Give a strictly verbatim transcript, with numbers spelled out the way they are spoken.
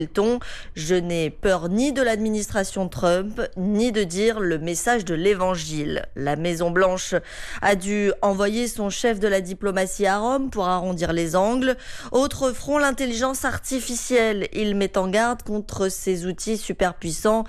ton, je n'ai peur ni de l'administration Trump, ni de dire le message de l'évangile. La Maison-Blanche a dû envoyer son chef de la diplomatie à Rome pour arrondir les angles. Autre front, l'intelligence artificielle. Il met en garde contre ces outils super puissants